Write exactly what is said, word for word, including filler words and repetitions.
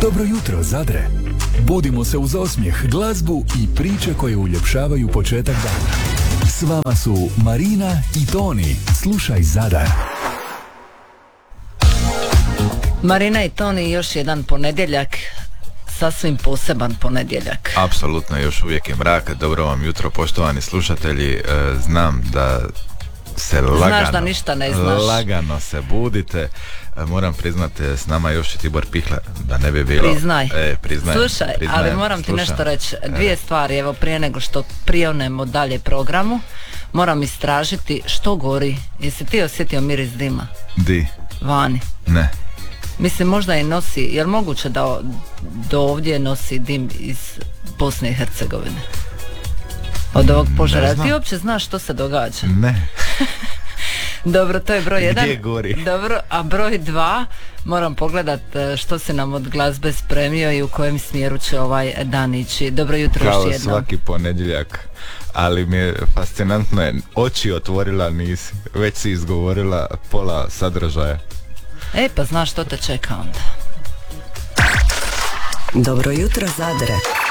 Dobro jutro, Zadre. Budimo se uz osmijeh, glazbu i priče koje uljepšavaju početak dana. S vama su Marina i Toni. Slušaj Zadar. Marina i Toni, još jedan ponedjeljak, sasvim poseban ponedjeljak. Apsolutno, još uvijek je mrak. Dobro vam jutro, poštovani slušatelji. Znam da se lagano, znaš da ništa ne znaš. Lagano se budite. Moram priznati, s nama još i Tibor Pihla, da ne bi bilo. Priznaj. E, priznaj. Slušaj, priznajem, ali moram slušam. ti nešto reći. Dvije stvari, evo prije nego što prionemo dalje programu, moram istražiti što gori. Jesi ti osjetio miris dima? Di? Vani. Ne. Mislim, možda i nosi, je li moguće da do ovdje nosi dim iz Bosne i Hercegovine? Od ovog požara. Ti uopće znaš što se događa? Ne. Dobro, to je broj jedan. Gdje gori? Dobro, a broj dva, moram pogledat što se nam od glazbe spremio i u kojem smjeru će ovaj dan ići. Dobro jutro još Kao jednom. svaki ponedjeljak. Ali mi je fascinantno, je, oči otvorila nisi, već si izgovorila pola sadržaja. E, pa znaš što te čeka onda. Dobro jutro, Zadre.